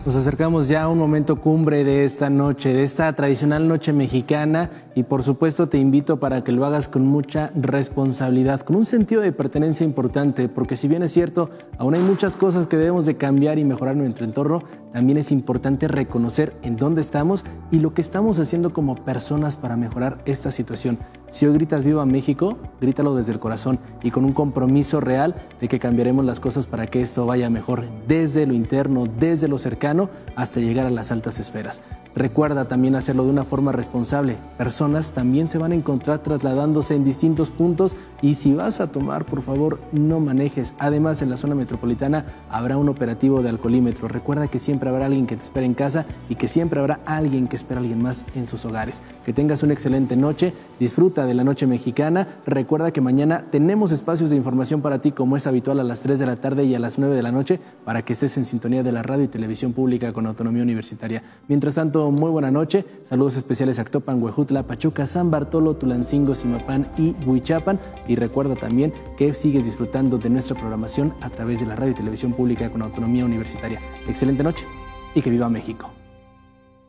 Nos acercamos ya a un momento cumbre de esta noche, de esta tradicional noche mexicana, y por supuesto te invito para que lo hagas con mucha responsabilidad, con un sentido de pertenencia importante, porque si bien es cierto, aún hay muchas cosas que debemos de cambiar y mejorar en nuestro entorno, también es importante reconocer en dónde estamos y lo que estamos haciendo como personas para mejorar esta situación. Si hoy gritas Viva México, grítalo desde el corazón y con un compromiso real de que cambiaremos las cosas para que esto vaya mejor desde lo interno, desde lo cercano, hasta llegar a las altas esferas. Recuerda también hacerlo de una forma responsable. Personas también se van a encontrar trasladándose en distintos puntos y si vas a tomar, por favor, no manejes. Además, en la zona metropolitana habrá un operativo de alcoholímetro. Recuerda que siempre habrá alguien que te espera en casa y que siempre habrá alguien que espera a alguien más en sus hogares. Que tengas una excelente noche. Disfruta de la noche mexicana. Recuerda que mañana tenemos espacios de información para ti como es habitual a las 3 de la tarde y a las 9 de la noche para que estés en sintonía de la radio y televisión pública con autonomía universitaria. Mientras tanto, muy buena noche. Saludos especiales a Actopan, Huejutla, Pachuca, San Bartolo, Tulancingo, Zimapán y Huichapan. Y recuerda también que sigues disfrutando de nuestra programación a través de la radio y televisión pública con autonomía universitaria. Excelente noche y que viva México.